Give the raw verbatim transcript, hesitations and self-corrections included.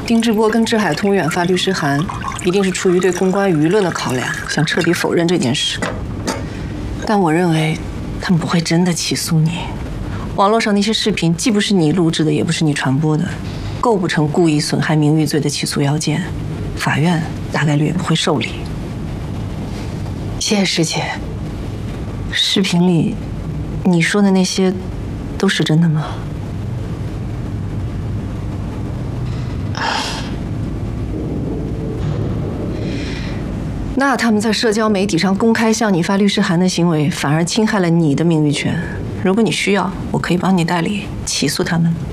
丁志波跟志海通远发律师函，一定是出于对公关舆论的考量，想彻底否认这件事。但我认为，他们不会真的起诉你。网络上那些视频既不是你录制的，也不是你传播的，构不成故意损害名誉罪的起诉要件，法院大概率也不会受理。谢谢师姐。视频里你说的那些都是真的吗？ 那他们在社交媒体上公开向你发律师函的行为，反而侵害了你的名誉权。如果你需要，我可以帮你代理起诉他们。